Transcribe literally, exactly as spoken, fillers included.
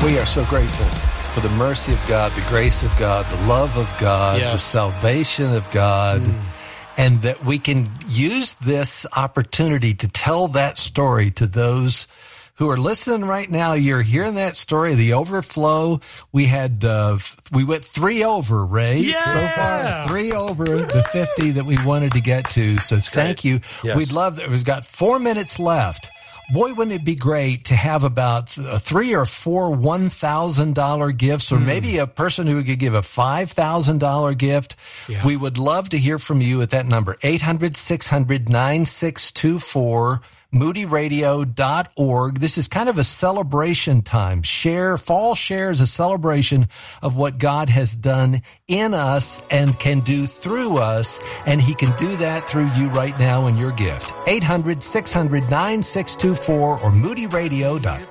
We are so grateful for the mercy of God, the grace of God, the love of God, yes. the salvation of God, mm. and that we can use this opportunity to tell that story to those who are listening right now. You're hearing that story, the overflow. We had, uh, we went three over, Ray. Yeah. So far, three over the fifty that we wanted to get to. So thank you. Yes. We'd love that. We've got four minutes left. Boy, wouldn't it be great to have about three or four one thousand dollars gifts, or mm. maybe a person who could give a five thousand dollars gift. Yeah. We would love to hear from you at that number, eight hundred, six hundred, nine six two four, moody radio dot org. This is kind of a celebration time. Share, fall share is a celebration of what God has done in us and can do through us, and he can do that through you right now in your gift. eight hundred, six hundred, nine six two four or moody radio dot